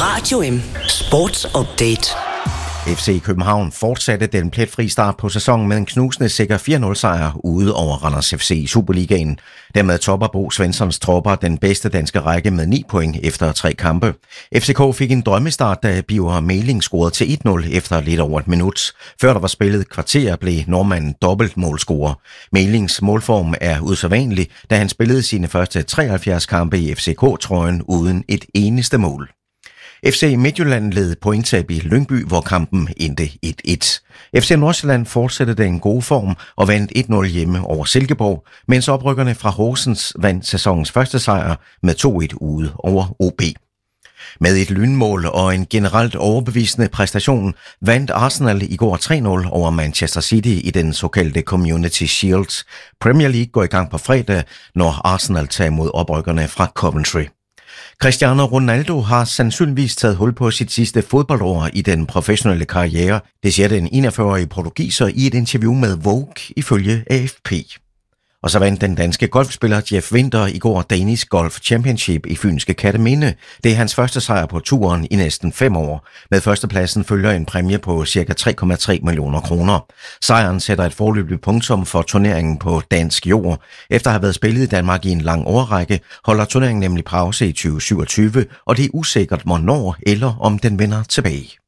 Radio M Sports Update. FC København fortsatte den pletfri start på sæsonen med en knusende sikker 4-0-sejr ude over Randers FC i Superligaen. Dermed topper Bo Svenssons tropper den bedste danske række med 9 point efter 3 kampe. FCK fik en drømmestart, da Birger Meling scorede til 1-0 efter lidt over et minut. Før der var spillet et kvarter, blev nordmanden dobbeltmålscorer. Melings målform er usædvanlig, da han spillede sine første 73 kampe i FCK-trøjen uden et eneste mål. FC Midtjylland led pointtab i Lyngby, hvor kampen endte 1-1. FC Nordsjælland fortsatte den gode form og vandt 1-0 hjemme over Silkeborg, mens oprykkerne fra Horsens vandt sæsonens første sejr med 2-1 ude over OB. Med et lynmål og en generelt overbevisende præstation vandt Arsenal i går 3-0 over Manchester City i den såkaldte Community Shield. Premier League går i gang på fredag, når Arsenal tager imod oprykkerne fra Coventry. Cristiano Ronaldo har sandsynligvis taget hul på sit sidste fodboldår i den professionelle karriere. Det siger den 41-årige portugiser i et interview med Vogue ifølge AFP. Og så vandt den danske golfspiller Jeff Winther i går Danish Golf Championship i fynske Kerteminde. Det er hans første sejr på turen i næsten 5 år. Med førstepladsen følger en præmie på ca. 3,3 millioner kroner. Sejren sætter et foreløbigt punktum for turneringen på dansk jord. Efter at have været spillet i Danmark i en lang årrække, holder turneringen nemlig pause i 2027, og det er usikkert hvornår eller om den vender tilbage.